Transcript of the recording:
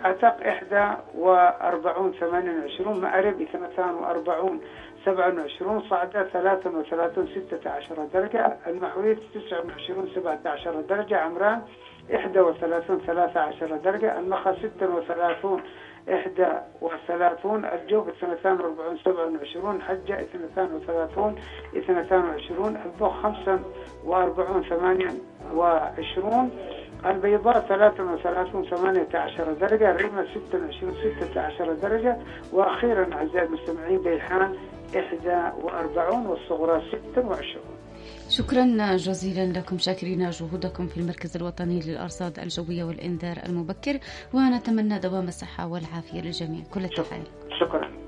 عتق 41 28، مأرب 42 27، صعدة 33 16 درجة، المحويت 29 17 درجة، عمران 31 13 درجة، النخا 36 31، الجوف 42 27، حجة 32 22، البخ 45 28، البيضاء 33 18 درجة، ريمة 26 16 درجة، وأخيرا أعزائي المستمعين بيحان 41 والصغرى 26. شكرا جزيلا لكم، شاكرين جهودكم في المركز الوطني للأرصاد الجوية والإنذار المبكر، ونتمنى دوام الصحة والعافية للجميع. كل التحية. شكرا.